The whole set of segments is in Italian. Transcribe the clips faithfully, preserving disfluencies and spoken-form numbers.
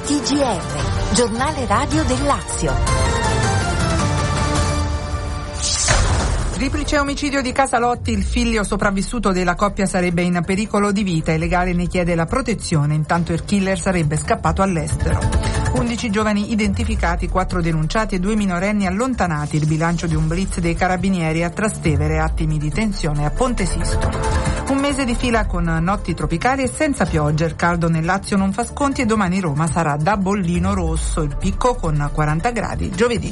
T G R, giornale radio del Lazio. Triplice omicidio di Casalotti, il figlio sopravvissuto della coppia sarebbe in pericolo di vita, il legale ne chiede la protezione, intanto il killer sarebbe scappato all'estero. undici giovani identificati, quattro denunciati e due minorenni allontanati, il bilancio di un blitz dei carabinieri a Trastevere, attimi di tensione a Ponte Sisto. Un mese di fila con notti tropicali e senza pioggia, il caldo nel Lazio non fa sconti e domani Roma sarà da bollino rosso, il picco con quaranta gradi giovedì.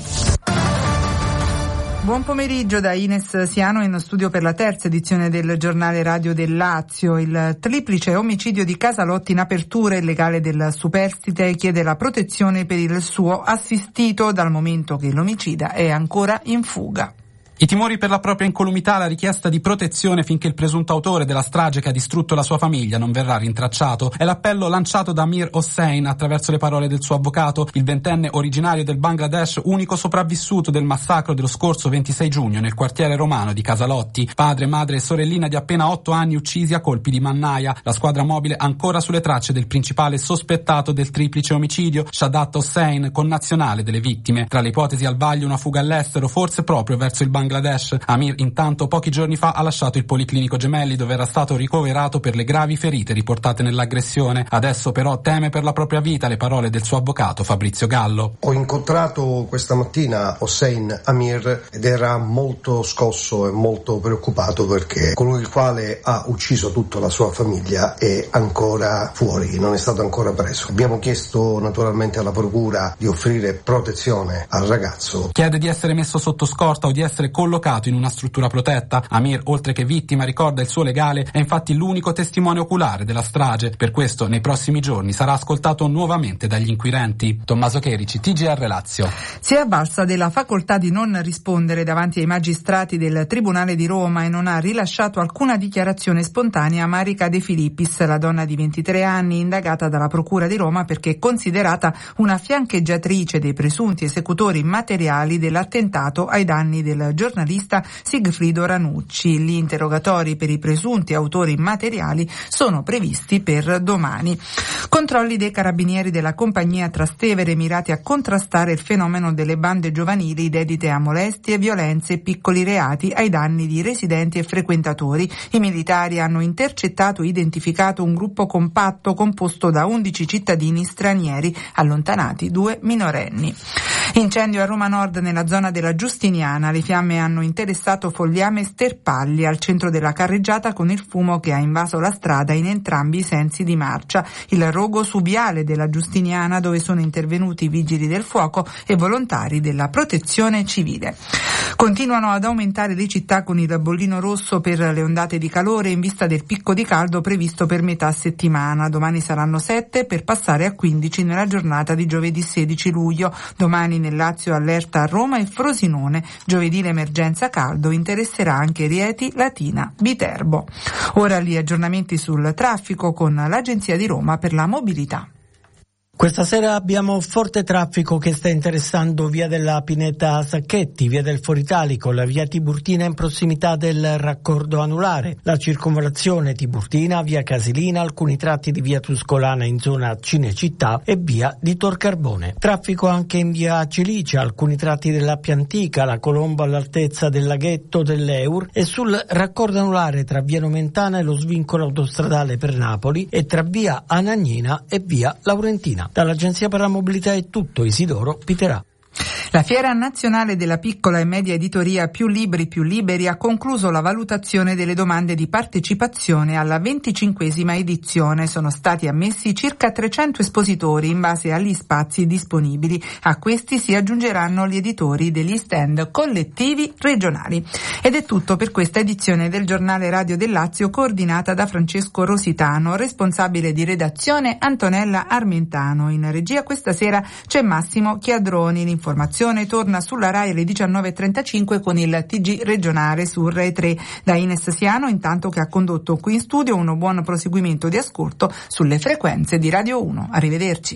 Buon pomeriggio da Ines Siano in studio per la terza edizione del giornale radio del Lazio. Il triplice omicidio di Casalotti in apertura, il legale del superstite chiede la protezione per il suo assistito dal momento che l'omicida è ancora in fuga. I timori per la propria incolumità, la richiesta di protezione finché il presunto autore della strage che ha distrutto la sua famiglia non verrà rintracciato è l'appello lanciato da Amir Hossein attraverso le parole del suo avvocato, il ventenne originario del Bangladesh, unico sopravvissuto del massacro dello scorso ventisei giugno nel quartiere romano di Casalotti. Padre, madre e sorellina di appena otto anni uccisi a colpi di mannaia. La squadra mobile ancora sulle tracce del principale sospettato del triplice omicidio, Shadat Hossein, connazionale delle vittime. Tra le ipotesi al vaglio una fuga all'estero, forse proprio verso il Bangladesh. Bangladesh. Amir intanto pochi giorni fa ha lasciato il Policlinico Gemelli dove era stato ricoverato per le gravi ferite riportate nell'aggressione. Adesso però teme per la propria vita, le parole del suo avvocato Fabrizio Gallo. Ho incontrato questa mattina Hossein Amir ed era molto scosso e molto preoccupato perché colui il quale ha ucciso tutta la sua famiglia è ancora fuori, non è stato ancora preso. Abbiamo chiesto naturalmente alla procura di offrire protezione al ragazzo. Chiede di essere messo sotto scorta o di essere collocato in una struttura protetta. Amir, oltre che vittima, ricorda il suo legale, è infatti l'unico testimone oculare della strage. Per questo nei prossimi giorni sarà ascoltato nuovamente dagli inquirenti. Tommaso Cherici, T G R Lazio. Si è avvalsa della facoltà di non rispondere davanti ai magistrati del Tribunale di Roma e non ha rilasciato alcuna dichiarazione spontanea a Marica De Filippis, la donna di ventitré anni indagata dalla Procura di Roma perché è considerata una fiancheggiatrice dei presunti esecutori materiali dell'attentato ai danni del giornalista Sigfrido Ranucci. Gli interrogatori per i presunti autori materiali sono previsti per domani. Controlli dei carabinieri della compagnia Trastevere mirati a contrastare il fenomeno delle bande giovanili dedite a molestie, violenze e piccoli reati ai danni di residenti e frequentatori. I militari hanno intercettato e identificato un gruppo compatto composto da undici cittadini stranieri, allontanati due minorenni. Incendio a Roma Nord nella zona della Giustiniana. Le fiamme hanno interessato Fogliame e Sterpalli al centro della carreggiata con il fumo che ha invaso la strada in entrambi i sensi di marcia. Il rogo su viale della Giustiniana dove sono intervenuti i vigili del fuoco e volontari della protezione civile. Continuano ad aumentare le città con il bollino rosso per le ondate di calore in vista del picco di caldo previsto per metà settimana. Domani saranno sette per passare a quindici nella giornata di giovedì sedici luglio. Domani nel Lazio allerta a Roma e Frosinone. Giovedì l'emergenza caldo interesserà anche Rieti, Latina, Viterbo. Ora gli aggiornamenti sul traffico con l'Agenzia di Roma per la mobilità. Questa sera abbiamo forte traffico che sta interessando via della Pineta Sacchetti, via del Foritalico, la via Tiburtina in prossimità del raccordo anulare, la circonvallazione Tiburtina, via Casilina, alcuni tratti di via Tuscolana in zona Cinecittà e via di Tor Carbone. Traffico anche in via Cilicia, alcuni tratti dell'Appia Antica, la Colombo all'altezza del laghetto dell'Eur e sul raccordo anulare tra via Nomentana e lo svincolo autostradale per Napoli e tra via Anagnina e via Laurentina. Dall'Agenzia per la Mobilità è tutto. Isidoro Piterà. La Fiera Nazionale della Piccola e Media Editoria Più Libri Più Liberi ha concluso la valutazione delle domande di partecipazione alla venticinquesima edizione. Sono stati ammessi circa trecento espositori in base agli spazi disponibili. A questi si aggiungeranno gli editori degli stand collettivi regionali. Ed è tutto per questa edizione del giornale radio del Lazio, coordinata da Francesco Rositano, responsabile di redazione Antonella Armentano. In regia questa sera c'è Massimo Chiadroni. L'informazione torna sulla Rai alle diciannove e trentacinque con il T G regionale su Rai tre. Da Ines Siano, intanto, che ha condotto qui in studio, un buon proseguimento di ascolto sulle frequenze di Radio uno. Arrivederci.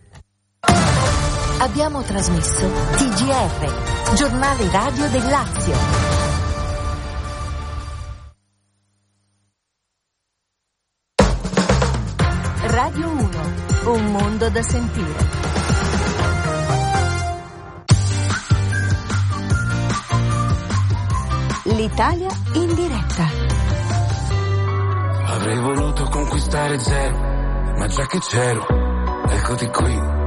Abbiamo trasmesso T G R, giornale radio del Lazio. Radio uno. Un mondo da sentire. L'Italia in diretta. Avrei voluto conquistare zero, ma già che c'ero, eccoti qui.